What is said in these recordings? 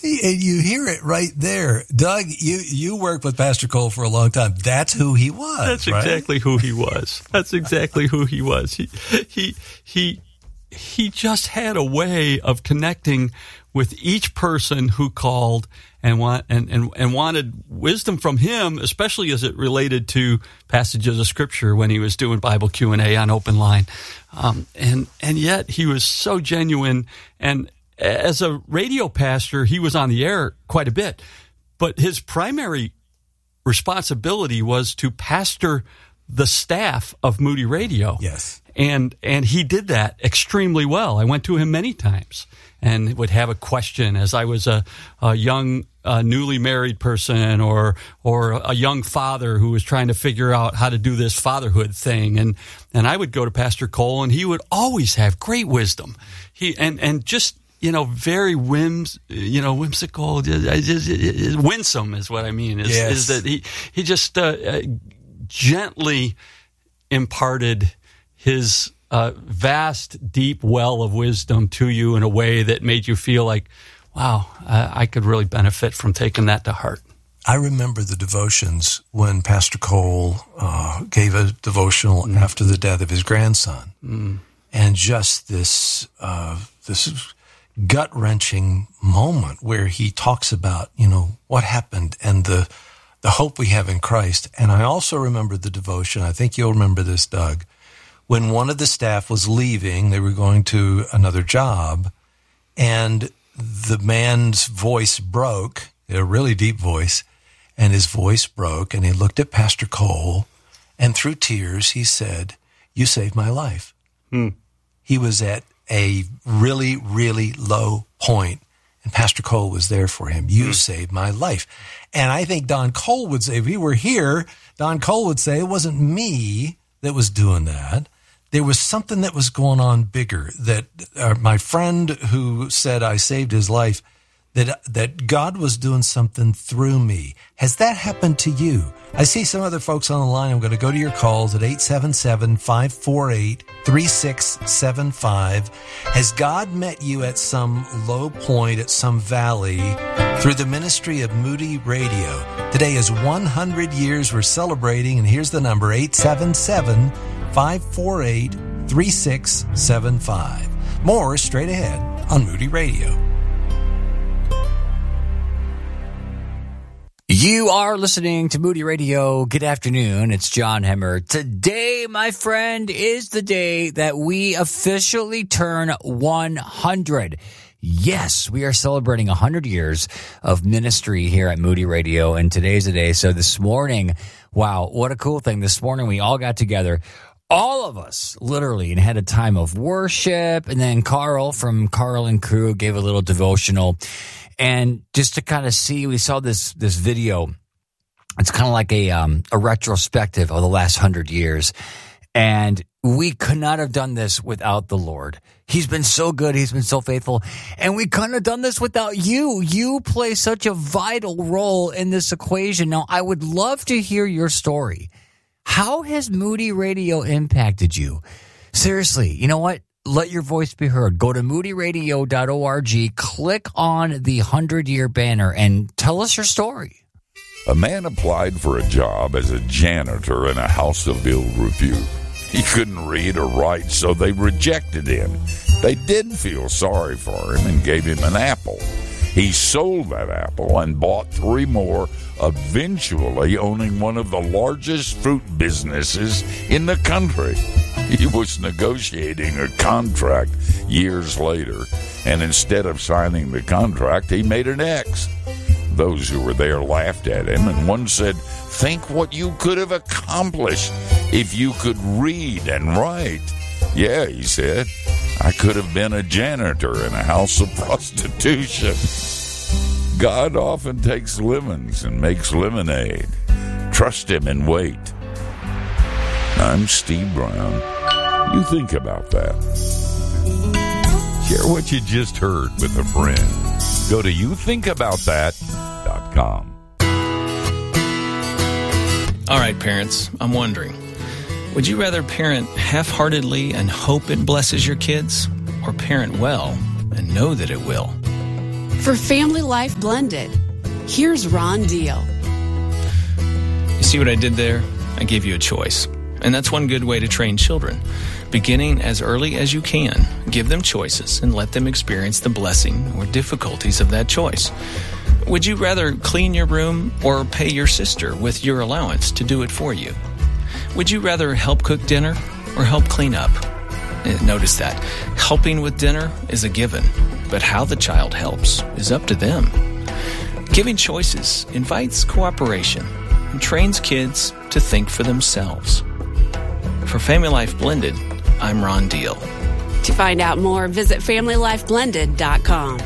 And you hear it right there. Doug, you worked with Pastor Cole for a long time. That's who he was. That's right? Exactly who he was. That's exactly who he was. He just had a way of connecting with each person who called and wanted wisdom from him, especially as it related to passages of Scripture when he was doing Bible Q&A on Open Line. And yet he was so genuine. And as a radio pastor, he was on the air quite a bit. But his primary responsibility was to pastor the staff of Moody Radio. Yes. And he did that extremely well. I went to him many times and would have a question as I was a young, newly married person or a young father who was trying to figure out how to do this fatherhood thing. And I would go to Pastor Cole, and he would always have great wisdom. And just, very whimsical, winsome is what I mean. Is that he just gently imparted his vast, deep well of wisdom to you in a way that made you feel like, wow, I could really benefit from taking that to heart. I remember the devotions when Pastor Cole gave a devotional after the death of his grandson. And just this gut-wrenching moment where he talks about, what happened and the hope we have in Christ. And I also remember the devotion, I think you'll remember this, Doug, when one of the staff was leaving, they were going to another job, and the man's voice broke, a really deep voice, and his voice broke, and he looked at Pastor Cole, and through tears he said, "You saved my life." He was at a really, really low point, and Pastor Cole was there for him. "You saved my life." And I think Don Cole would say, if he were here, Don Cole would say, it wasn't me that was doing that. There was something that was going on bigger, that my friend who said I saved his life, that God was doing something through me. Has that happened to you? I see some other folks on the line. I'm going to go to your calls at 877-548-3675. Has God met you at some low point, at some valley, through the ministry of Moody Radio? Today is 100 years we're celebrating, and here's the number, 877-548-3675. More straight ahead on Moody Radio. You are listening to Moody Radio. Good afternoon. It's John Hemmer. Today, my friend, is the day that we officially turn 100. Yes, we are celebrating 100 years of ministry here at Moody Radio, and today's the day. So this morning, wow, what a cool thing. This morning, we all got together, all of us, literally, and had a time of worship. And then Carl from Carl and Crew gave a little devotional. And just to kind of see, we saw this video. It's kind of like a retrospective of the last 100 years. And we could not have done this without the Lord. He's been so good. He's been so faithful. And we couldn't have done this without you. You play such a vital role in this equation. Now, I would love to hear your story. How has Moody Radio impacted you? Seriously, you know what? Let your voice be heard. Go to moodyradio.org, click on the 100-year banner, and tell us your story. A man applied for a job as a janitor in a house of ill repute. He couldn't read or write, so they rejected him. They did feel sorry for him and gave him an apple. He sold that apple and bought 3 more, eventually owning one of the largest fruit businesses in the country. He was negotiating a contract years later, and instead of signing the contract, he made an X. Those who were there laughed at him, and one said, "Think what you could have accomplished if you could read and write." "Yeah," he said, "I could have been a janitor in a house of prostitution." God often takes lemons and makes lemonade. Trust him and wait. I'm Steve Brown. You think about that. Share what you just heard with a friend. Go to youthinkaboutthat.com. All right, parents, I'm wondering, would you rather parent half-heartedly and hope it blesses your kids, or parent well and know that it will? For Family Life Blended, here's Ron Deal. You see what I did there? I gave you a choice. And that's one good way to train children. Beginning as early as you can, give them choices and let them experience the blessing or difficulties of that choice. Would you rather clean your room or pay your sister with your allowance to do it for you? Would you rather help cook dinner or help clean up? Notice that helping with dinner is a given, but how the child helps is up to them. Giving choices invites cooperation and trains kids to think for themselves. For Family Life Blended, I'm Ron Deal. To find out more, visit FamilyLifeBlended.com.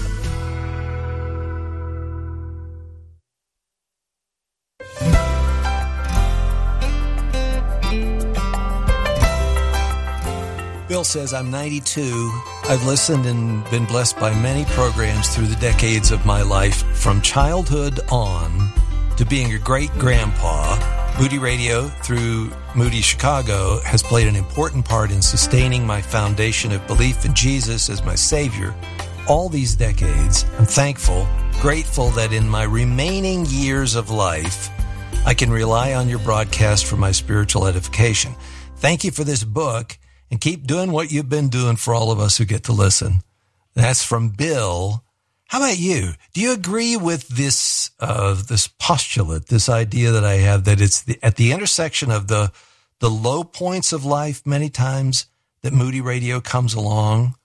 Bill says, I'm 92. I've listened and been blessed by many programs through the decades of my life. From childhood on to being a great-grandpa, Moody Radio through Moody Chicago has played an important part in sustaining my foundation of belief in Jesus as my Savior. All these decades, I'm thankful, grateful that in my remaining years of life, I can rely on your broadcast for my spiritual edification. Thank you for this book. And keep doing what you've been doing for all of us who get to listen. That's from Bill. How about you? Do you agree with this this postulate, this idea that I have, that it's at the intersection of the low points of life many times that Moody Radio comes along?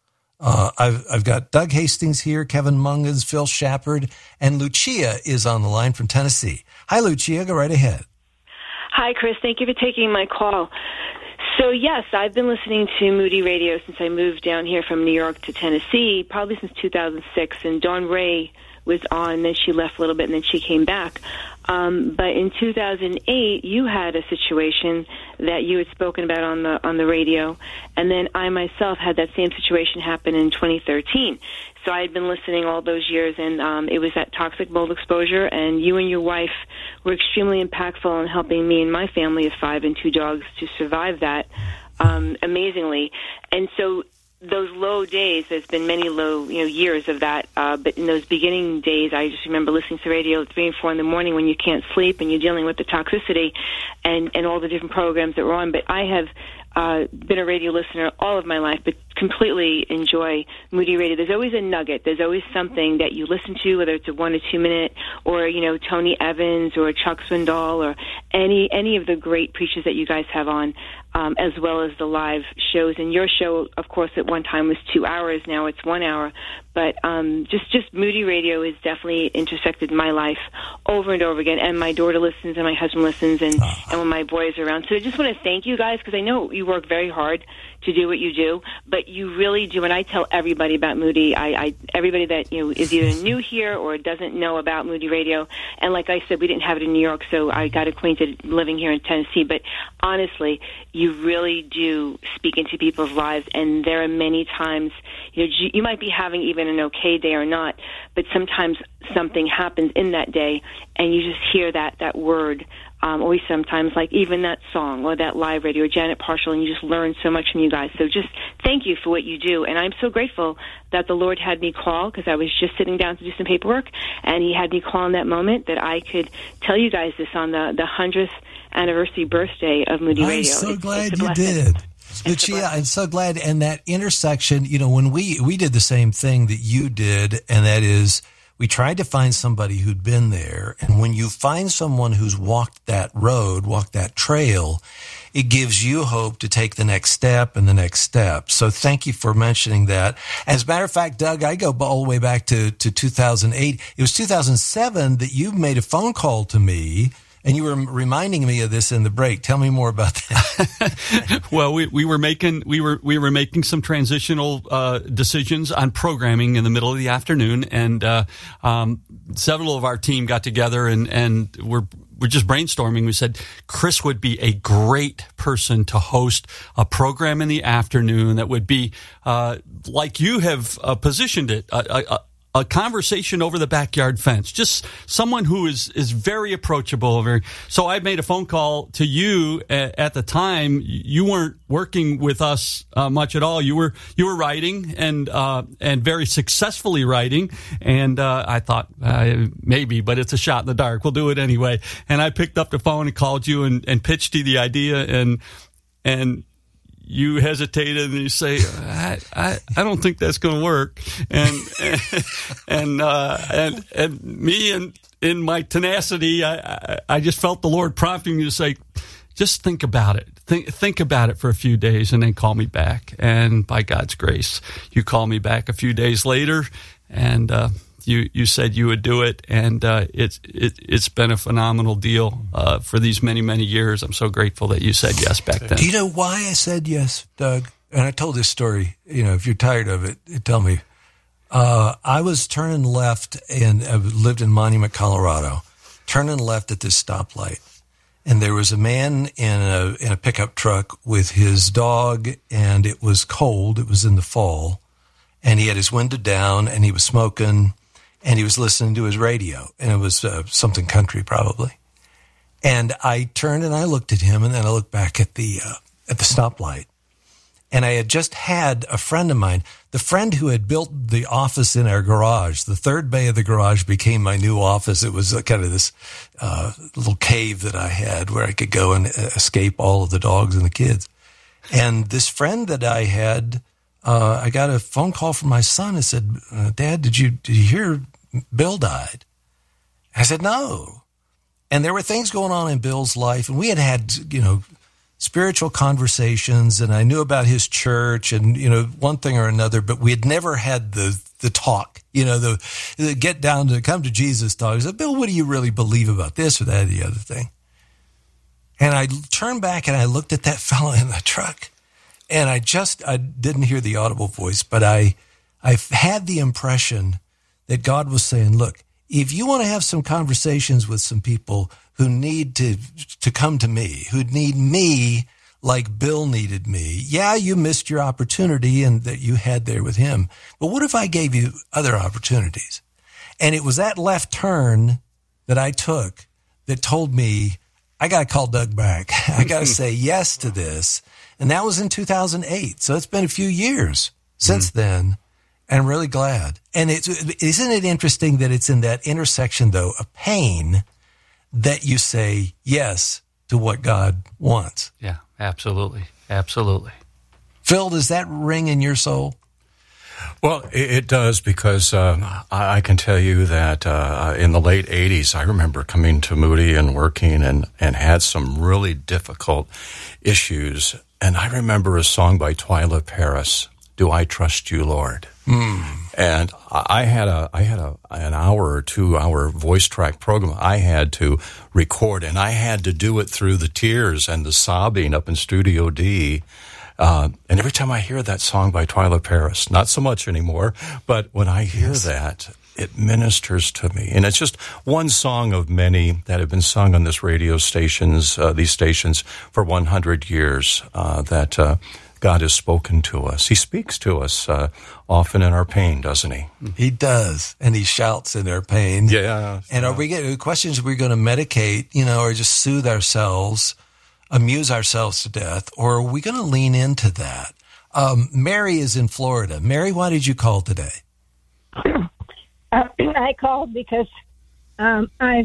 I've got Doug Hastings here, Kevin Mungans, Phil Shepard, and Lucia is on the line from Tennessee. Hi, Lucia. Go right ahead. Hi, Chris. Thank you for taking my call. So, yes, I've been listening to Moody Radio since I moved down here from New York to Tennessee, probably since 2006. And Dawn Ray was on, then she left a little bit, and then she came back. But in 2008, you had a situation that you had spoken about on the radio, and then I myself had that same situation happen in 2013. So I had been listening all those years, and it was that toxic mold exposure, and you and your wife were extremely impactful in helping me and my family of 5 and 2 dogs to survive that amazingly. And so those low days, there's been many low years of that, but in those beginning days, I just remember listening to radio at 3 and 4 in the morning when you can't sleep and you're dealing with the toxicity and all the different programs that were on. But I have been a radio listener all of my life, but completely enjoy Moody Radio. There's always a nugget. There's always something that you listen to, whether it's a 1 or 2 minute, or Tony Evans or Chuck Swindoll or any of the great preachers that you guys have on, as well as the live shows. And your show, of course, at one time was 2 hours. Now it's 1 hour. But just Moody Radio has definitely intersected my life over and over again. And my daughter listens, and my husband listens, and when my boys are around. So I just want to thank you guys, because I know you work very hard to do what you do, but you really do. And I tell everybody about Moody. Everybody that is either new here or doesn't know about Moody Radio. And like I said, we didn't have it in New York, so I got acquainted living here in Tennessee. But honestly, you really do speak into people's lives, and there are many times you might be having even an okay day or not, but sometimes something happens in that day, and you just hear that word. Or sometimes, like even that song or that live radio or Janet Parshall, and you just learn so much from you guys. So just thank you for what you do. And I'm so grateful that the Lord had me call, because I was just sitting down to do some paperwork, and he had me call in that moment that I could tell you guys this on the 100th anniversary birthday of Moody Radio. I'm so glad you did. Lucia, I'm so glad. And that intersection, when we did the same thing that you did, and that is, we tried to find somebody who'd been there. And when you find someone who's walked that road, walked that trail, it gives you hope to take the next step and the next step. So thank you for mentioning that. As a matter of fact, Doug, I go all the way back to 2008. It was 2007 that you made a phone call to me, and you were reminding me of this in the break. Tell me more about that. Well, we were making some transitional decisions on programming in the middle of the afternoon, and several of our team got together and we're just brainstorming. We said Chris would be a great person to host a program in the afternoon that would be like you have positioned it. a conversation over the backyard fence, just someone who is very approachable. So I made a phone call to you at the time. You weren't working with us much at all. You were writing and very successfully writing. And I thought maybe, but it's a shot in the dark. We'll do it anyway. And I picked up the phone and called you and pitched you the idea, and you hesitated and you say, I don't think that's going to work. And me and in my tenacity, I just felt the Lord prompting me to say, just think about it. Think about it for a few days and then call me back. And by God's grace, you called me back a few days later, and you said you would do it, and it's been a phenomenal deal for these many, many years. I'm so grateful that you said yes back then. Do you know why I said yes, Doug? And I told this story. If you're tired of it, tell me. I was turning left, and I lived in Monument, Colorado, turning left at this stoplight. And there was a man in a pickup truck with his dog, and it was cold. It was in the fall. And he had his window down, and he was smoking, and he was listening to his radio. And it was something country, probably. And I turned and I looked at him, and then I looked back at the stoplight. And I had just had a friend of mine, the friend who had built the office in our garage. The third bay of the garage became my new office. It was kind of this little cave that I had where I could go and escape all of the dogs and the kids. And this friend that I had, I got a phone call from my son and said, Dad, did you hear Bill died? I said, no. And there were things going on in Bill's life, and we had spiritual conversations, and I knew about his church and, one thing or another, but we had never had the talk, the get down to come to Jesus talk. I said, Bill, what do you really believe about this or that or the other thing? And I turned back and I looked at that fellow in the truck, and I didn't hear the audible voice, but I had the impression that God was saying, look, if you want to have some conversations with some people who need to come to me, who need me like Bill needed me, yeah, you missed your opportunity and that you had there with him. But what if I gave you other opportunities? And it was that left turn that I took that told me, I got to call Doug back. I got to say yes to this. And that was in 2008. So it's been a few years since then. And I'm really glad. And isn't it interesting that it's in that intersection, though, of pain that you say yes to what God wants? Yeah, absolutely. Absolutely. Phil, does that ring in your soul? Well, it does, because I can tell you that in the late 80s, I remember coming to Moody and working and had some really difficult issues. And I remember a song by Twyla Paris, Do I Trust You, Lord? And I had an hour or 2 hour voice track program I had to record, and I had to do it through the tears and the sobbing up in Studio D. And every time I hear that song by Twyla Paris, not so much anymore, but when I hear that, it ministers to me. And it's just one song of many that have been sung on this radio stations, these stations for 100 years, that God has spoken to us. He speaks to us often in our pain, doesn't he? He does, and he shouts in our pain. Yeah. And are we getting questions? Are we going to medicate, or just soothe ourselves, amuse ourselves to death, or are we going to lean into that? Mary is in Florida. Mary, why did you call today? I called because on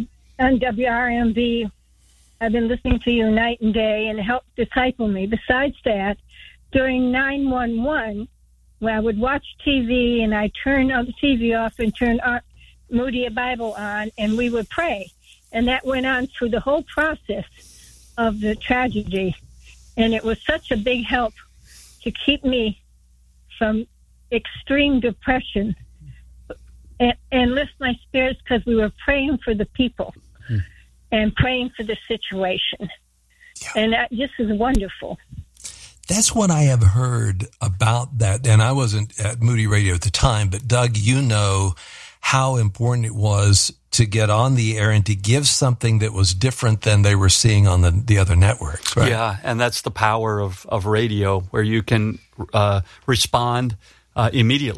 WRMB, I've been listening to you night and day, and it helped disciple me. Besides that, during 911, when I would watch TV and I turn the TV off and turn Moody Bible on, and we would pray. And that went on through the whole process of the tragedy. And it was such a big help to keep me from extreme depression and lift my spirits, because we were praying for the people and praying for the situation. Yeah. And that just is wonderful. That's what I have heard about that. And I wasn't at Moody Radio at the time, but Doug, you know how important it was to get on the air and to give something that was different than they were seeing on the other networks, right? Yeah, and that's the power of radio, where you can respond immediately.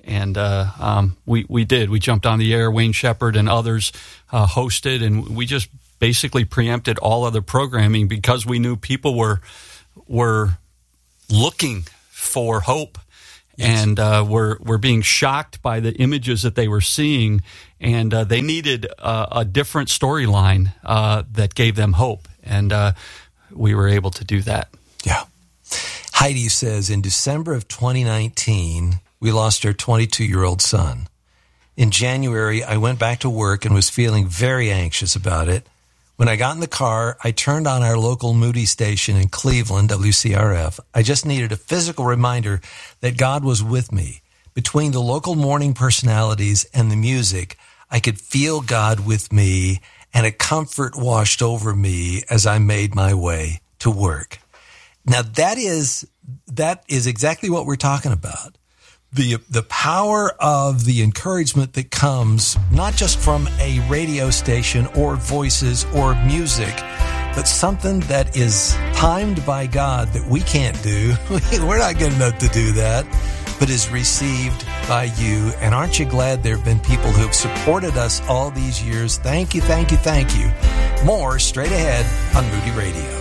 And we did. We jumped on the air. Wayne Shepherd and others hosted, and we just basically preempted all other programming because we knew people were looking for hope. Yes. And were being shocked by the images that they were seeing, and they needed a different storyline that gave them hope, and we were able to do that. Yeah. Heidi says, in December of 2019, we lost our 22-year-old son. In January, I went back to work and was feeling very anxious about it. When I got in the car, I turned on our local Moody station in Cleveland, WCRF. I just needed a physical reminder that God was with me. Between the local morning personalities and the music, I could feel God with me, and a comfort washed over me as I made my way to work. Now, that is exactly what we're talking about. The power of the encouragement that comes not just from a radio station or voices or music, but something that is timed by God that we can't do. We're not good enough to do that, but is received by you. And aren't you glad there have been people who have supported us all these years? Thank you, thank you, thank you. More straight ahead on Moody Radio.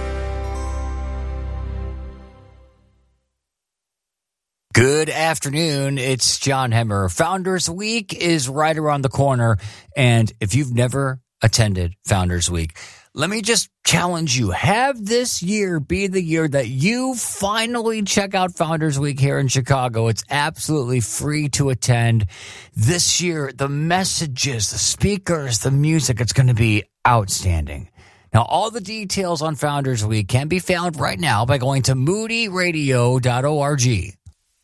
Good afternoon. It's John Hemmer. Founders Week is right around the corner. And if you've never attended Founders Week, let me just challenge you. Have this year be the year that you finally check out Founders Week here in Chicago. It's absolutely free to attend. This year, the messages, the speakers, the music, it's going to be outstanding. Now, all the details on Founders Week can be found right now by going to moodyradio.org.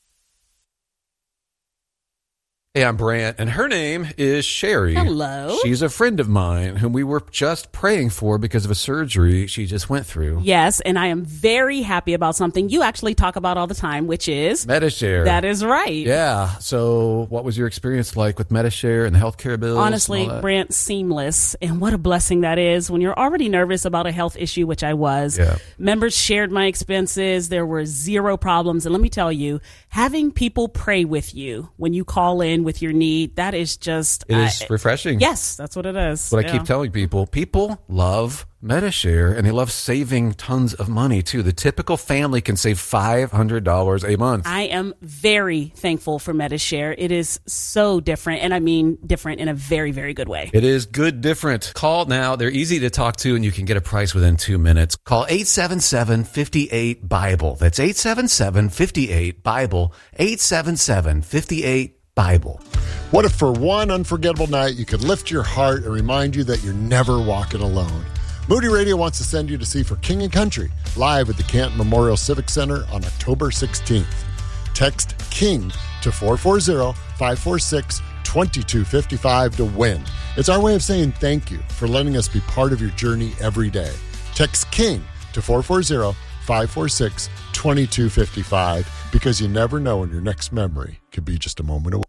Hey, I'm Brant, and her name is Sherry. Hello. She's a friend of mine whom we were just praying for because of a surgery she just went through. Yes, and I am very happy about something you actually talk about all the time, which is Medi-Share. That is right. Yeah. So what was your experience like with Medi-Share and the healthcare bills? Honestly, Brant, seamless. And what a blessing that is when you're already nervous about a health issue, which I was. Yeah. Members shared my expenses. There were zero problems. And let me tell you, having people pray with you when you call in with your need, that is just... It is refreshing. Yes, that's what it is. What I keep telling people. People love Medi-Share, and they love saving tons of money, too. The typical family can save $500 a month. I am very thankful for Medi-Share. It is so different, and I mean different in a very, very good way. It is good different. Call now. They're easy to talk to, and you can get a price within 2 minutes. Call 877-58-BIBLE. That's 877-58-BIBLE. 877-58-BIBLE. What if for one unforgettable night you could lift your heart and remind you that you're never walking alone? Moody Radio wants to send you to see For King and Country live at the Canton Memorial Civic Center on October 16th. Text KING to 440-546-2255 to win. It's our way of saying thank you for letting us be part of your journey every day. Text KING to 440-546-2255 because you never know when your next memory could be just a moment away.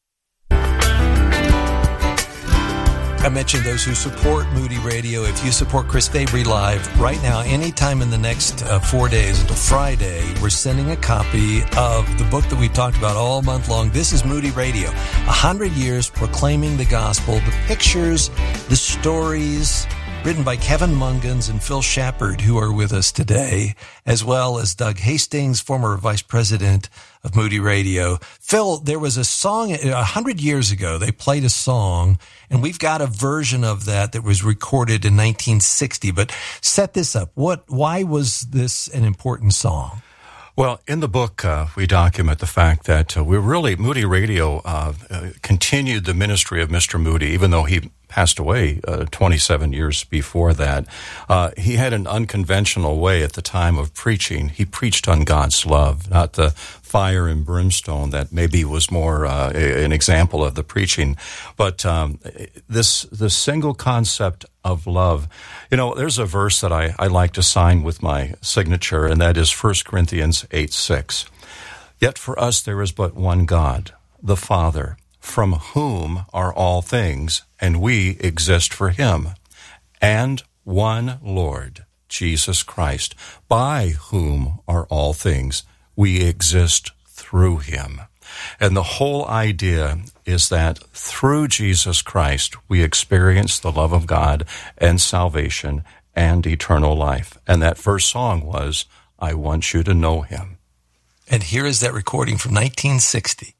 I mentioned those who support Moody Radio. If you support Chris Fabry Live right now, anytime in the next 4 days until Friday, we're sending a copy of the book that we talked about all month long. This is Moody Radio, 100 years proclaiming the gospel, the pictures, the stories, written by Kevin Mungans and Phil Shepard, who are with us today, as well as Doug Hastings, former vice president of Moody Radio. Phil, there was a song 100 years ago. They played a song, and we've got a version of that was recorded in 1960. But set this up. Why was this an important song? Well, in the book, we document the fact that Moody Radio continued the ministry of Mr. Moody, even though he passed away 27 years before that. He had an unconventional way at the time of preaching. He preached on God's love, not the fire and brimstone that maybe was more an example of the preaching. But the single concept of love. You know, there's a verse that I like to sign with my signature, and that is 1 Corinthians 8:6. Yet for us there is but one God, the Father, from whom are all things, and we exist for him, and one Lord, Jesus Christ, by whom are all things. We exist through him. And the whole idea is that through Jesus Christ, we experience the love of God and salvation and eternal life. And that first song was, I Want You to Know Him. And here is that recording from 1960.